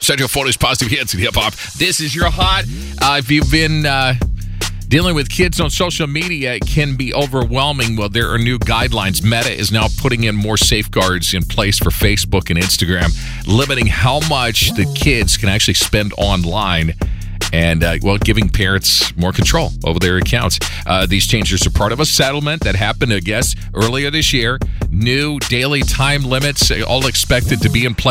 Central Florida's positive hits and hip hop. This is your hot. If you've been dealing with kids on social media, it can be overwhelming. Well, there are new guidelines. Meta is now putting in more safeguards in place for Facebook and Instagram, limiting how much the kids can actually spend online. And, giving parents more control over their accounts. These changes are part of a settlement that happened, I guess, earlier this year. New daily time limits, all expected to be in place.